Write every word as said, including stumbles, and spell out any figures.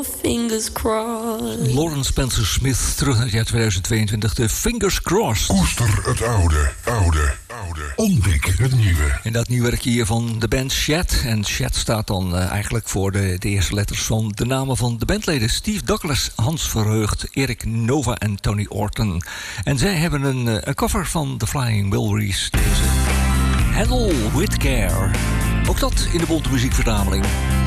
Fingers crossed. Lawrence Spencer Smith, terug naar het jaar tweeduizend tweeëntwintig. De Fingers Crossed. Koester het oude, oude, oude. Ontdek het nieuwe. En dat nieuw werkje hier van de band Shed. En Shed staat dan uh, eigenlijk voor de, de eerste letters van de namen van de bandleden. Steve Douglas, Hans Verheugd, Erik Nova en Tony Orton. En zij hebben een, uh, een cover van The Flying Wilburys. Deze Handle with Care. Ook dat in de bonte muziekverzameling.